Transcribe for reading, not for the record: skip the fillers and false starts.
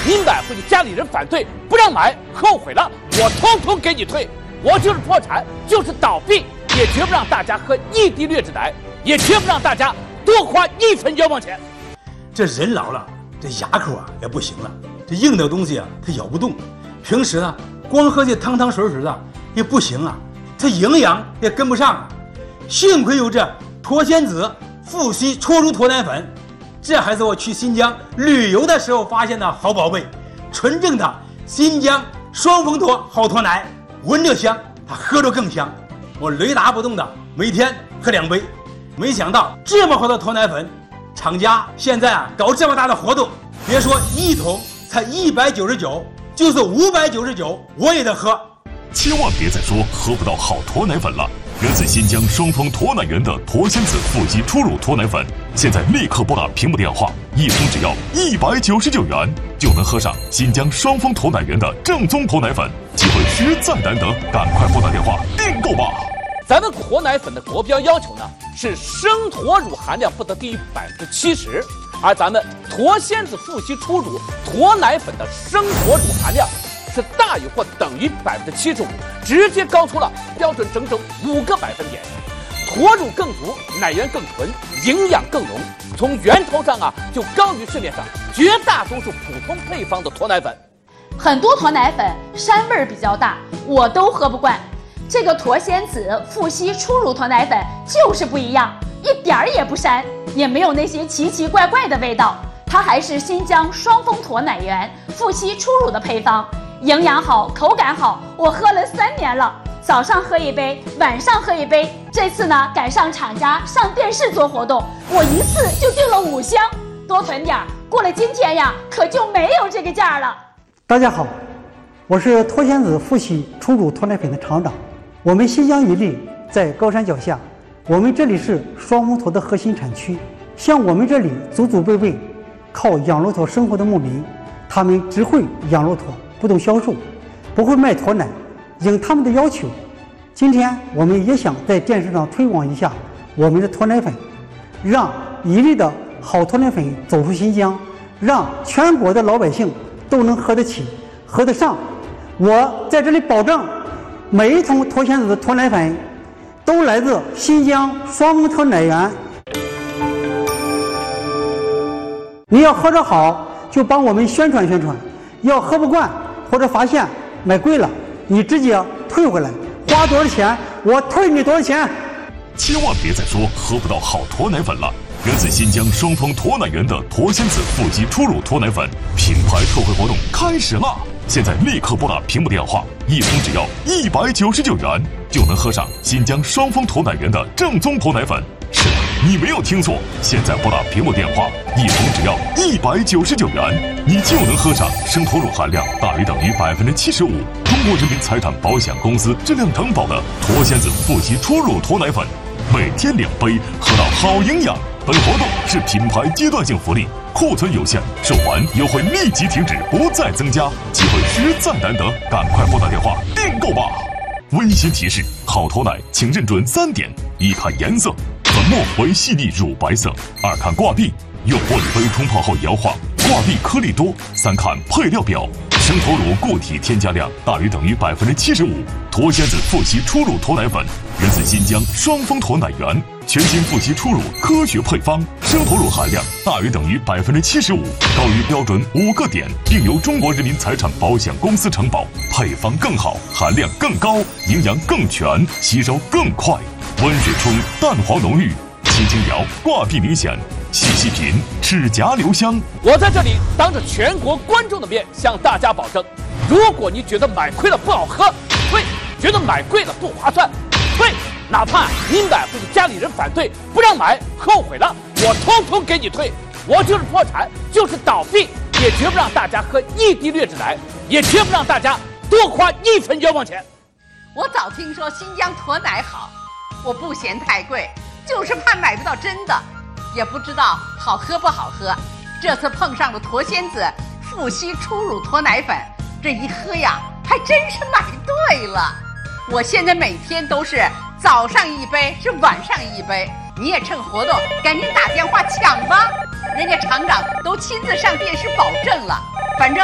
你买回去家里人反对不让买，后悔了，我通通给你退。我就是破产，就是倒闭，也绝不让大家喝一滴劣质奶，也绝不让大家多花1分冤枉钱。 这人老了，这牙口也不行了，这硬的东西它咬不动。平时呢，光喝这汤汤水水的也不行啊，它营养也跟不上啊。幸亏有这脱纤子富硒初乳脱奶粉，这还是我去新疆旅游的时候发现的好宝贝，纯正的新疆双峰脱好脱奶，闻着香，它喝着更香。我雷打不动的每天喝2杯。没想到这么好的脱奶粉，厂家现在搞这么大的活动，别说1桶才199，就是599我也得喝。 千万别再说喝不到好脱奶粉了。源自新疆双峰脱奶源的脱纤子富硒初乳脱奶粉，现在立刻拨打屏幕电话，1桶只要199元，就能喝上新疆双峰脱奶源的正宗脱奶粉，机会实在难得，赶快拨打电话订购吧。 咱们脱奶粉的国标要求呢是生脱乳含量不得低于70%，而咱们脱纤子富硒初乳脱奶粉的生脱乳含量是大于或等于75%，直接高出了标准整整5个百分点。脱乳更足，奶源更纯，营养更浓，从源头上就高于市面上绝大多数普通配方的脱奶粉。 很多脱奶粉膻味比较大，我都喝不惯。这个脱纤子富硒初乳脱奶粉就是不一样，一点儿也不膻，也没有那些奇奇怪怪的味道。它还是新疆双峰脱奶源富硒初乳的配方，营养好，口感好，我喝了3年了，早上喝1杯，晚上喝1杯。这次呢，赶上厂家上电视做活动，我一次就订了5箱，多囤点，过了今天呀，可就没有这个价了。 大家好，我是脱纤子富硒初乳脱奶粉的厂长。我们新疆伊犁在高山脚下，我们这里是双峰脱的核心产区。像我们这里祖祖辈辈靠养骆驼生活的牧民，他们只会养骆驼，不懂销售，不会卖驼奶。应他们的要求，今天我们也想在电视上推广一下我们的脱奶粉，让伊犁的好脱奶粉走出新疆，让全国的老百姓都能喝得起，喝得上。我在这里保证，每一桶脱纤子的脱奶粉都来自新疆双峰脱奶源。你要喝着好，就帮我们宣传宣传；要喝不惯或者发现买贵了，你直接退回来，花多少钱我退你多少钱。 千万别再说喝不到好脱奶粉了。源自新疆双峰脱奶源的脱纤子富硒初乳脱奶粉品牌特惠活动开始啦！现在立刻拨打屏幕电话，1桶只要199元，就能喝上新疆双峰脱奶源的正宗脱奶粉。是的，你没有听错，现在拨打屏幕电话，1桶只要199元，你就能喝上生脱乳含量大于等于75%，中国人民财产保险公司质量承保的脱纤子富硒初乳脱奶粉，每天2杯，喝到好营养。本活动是品牌阶段性福利，库存有限，售完优惠立即停止，不再增加，机会实在难得，赶快拨打电话订购吧。温馨提示：好脱奶请认准3点：一看颜色，粉末为细腻乳白色；二看挂壁，用玻璃杯冲泡后摇晃，挂壁颗粒多；三看配料表，生脱乳固体添加量大于等于75%，脱纤子富硒初乳脱奶粉源自新疆双峰脱奶源，全新富硒初乳科学配方，生脱乳含量大于等于75%，高于标准5个点，并由中国人民财产保险公司承保，配方更好，含量更高，营养更全，吸收更快。温水冲，蛋黄浓郁，轻轻摇，挂壁明显，细细品，齿颊留香。 我在这里当着全国观众的面向大家保证，如果你觉得买亏了不好喝，退；觉得买贵了不划算，退。哪怕你买回去家里人反对不让买，后悔了，我通通给你退。我就是破产，就是倒闭，也绝不让大家喝1滴劣质奶，也绝不让大家多花1分冤枉钱。 我早听说新疆驼奶好，我不嫌太贵，就是怕买不到真的，也不知道好喝不好喝。这次碰上了驼纤子富硒初乳脱奶粉，这一喝呀，还真是买对了。我现在每天都是早上1杯，是晚上1杯。你也趁活动赶紧打电话抢吧，人家厂长都亲自上电视保证了。反正